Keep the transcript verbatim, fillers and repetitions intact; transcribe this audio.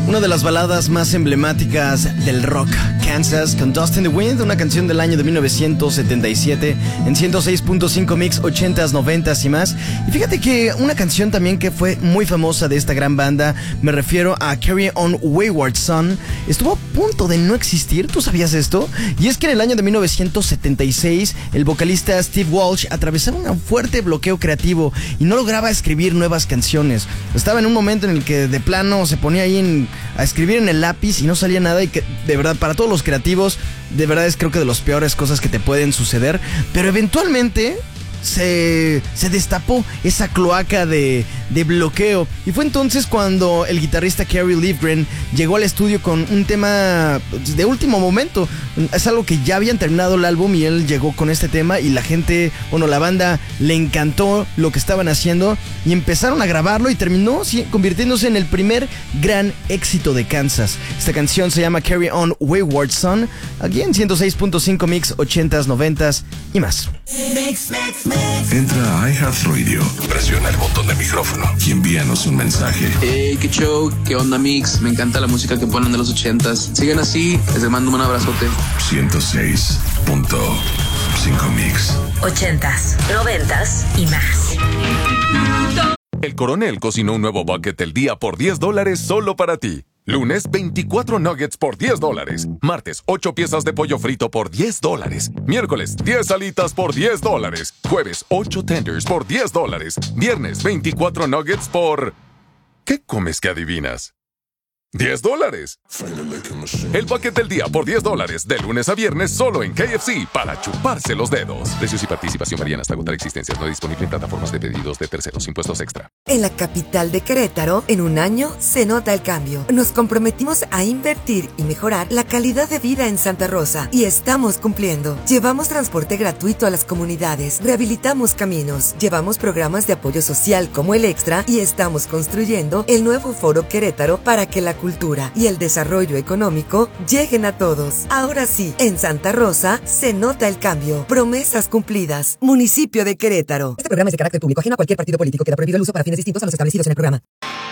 Una de las baladas más emblemáticas del rock, Kansas, con Dust in the Wind, una canción del año de mil novecientos setenta y siete, en ciento seis punto cinco mix, ochentas, noventas y más. Y fíjate que una canción también que fue muy famosa de esta gran banda, me refiero a Carry On Wayward Son, estuvo a punto de no existir. ¿Tú sabías esto? Y es que en el año de mil novecientos setenta y seis, el vocalista Steve Walsh atravesaba un fuerte bloqueo creativo y no lograba escribir nuevas canciones. Estaba en un momento en el que de plano se ponía ahí en, a escribir en el lápiz y no salía nada, y que de verdad para todos los creativos de verdad es creo que de las peores cosas que te pueden suceder. Pero eventualmente se, se destapó esa cloaca de, de bloqueo, y fue entonces cuando el guitarrista Kerry Livgren llegó al estudio con un tema de último momento. Es algo que ya habían terminado el álbum y él llegó con este tema, y la gente, bueno, la banda le encantó lo que estaban haciendo y empezaron a grabarlo, y terminó convirtiéndose en el primer gran éxito de Kansas. Esta canción se llama Carry On Wayward Son, aquí en ciento seis punto cinco mix, ochentas, noventas y más. Mix, mix, mix. Entra a iHeartRadio, presiona el botón de micrófono y envíanos un mensaje. Hey, qué show, qué onda, Mix. Me encanta la música que ponen de los ochentas. Sigan así, les mando un abrazote. ciento seis punto cinco mix. Ochentas, noventas y más. El Coronel cocinó un nuevo bucket del día por diez dólares solo para ti. Lunes, veinticuatro nuggets por diez dólares. Martes, ocho piezas de pollo frito por diez dólares. Miércoles, diez alitas por diez dólares. Jueves, ocho tenders por diez dólares. Viernes, veinticuatro nuggets por... ¿Qué comes que adivinas? diez dólares. El bucket del día por diez dólares, de lunes a viernes, solo en K F C, para chuparse los dedos. Precios y participación varían hasta agotar existencias. No disponible en plataformas de pedidos de terceros. Impuestos extra. En la capital de Querétaro, en un año, se nota el cambio. Nos comprometimos a invertir y mejorar la calidad de vida en Santa Rosa, y estamos cumpliendo. Llevamos transporte gratuito a las comunidades, rehabilitamos caminos, llevamos programas de apoyo social como el Extra, y estamos construyendo el nuevo Foro Querétaro para que la cultura y el desarrollo económico lleguen a todos. Ahora sí, en Santa Rosa se nota el cambio. Promesas cumplidas. Municipio de Querétaro. Este programa es de carácter público, ajeno a cualquier partido político. Queda prohibido el uso para fines distintos a los establecidos en el programa.